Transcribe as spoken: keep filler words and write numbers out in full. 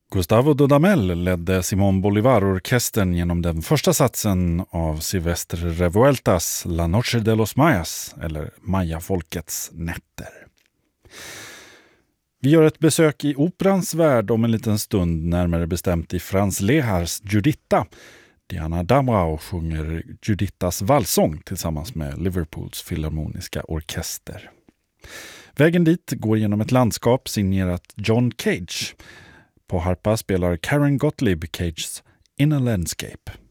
Gustavo Dudamel ledde Simón Bolívar-orkestern genom den första satsen av Silvestre Revueltas La Noche de los Mayas, eller Maya-folkets nätter. Vi gör ett besök i operans värld om en liten stund, närmare bestämt i Franz Lehars Giuditta. Diana Damrau sjunger Giudittas valsång tillsammans med Liverpools filharmoniska orkester. Vägen dit går genom ett landskap signerat John Cage. På harpa spelar Karen Gottlieb Cages In a Landscape.